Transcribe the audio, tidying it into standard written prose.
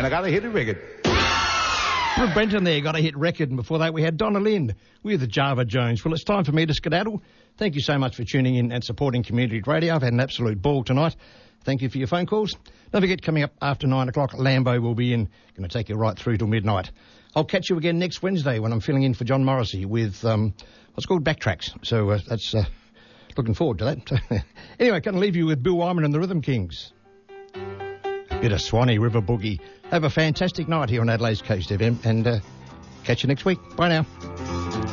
got a hit record. Brenton there got a hit record, and before that we had Donna Lynn with Java Jones. Well, it's time for me to skedaddle. Thank you so much for tuning in and supporting Community Radio. I've had an absolute ball tonight. Thank you for your phone calls. Don't forget, coming up after 9 o'clock, Lambo will be in, going to take you right through till midnight. I'll catch you again next Wednesday when I'm filling in for John Morrissey with what's called Backtracks. So that's looking forward to that. Anyway, going to leave you with Bill Wyman and the Rhythm Kings. Bit of Swanee River Boogie. Have a fantastic night here on Adelaide's Coast FM, and catch you next week. Bye now.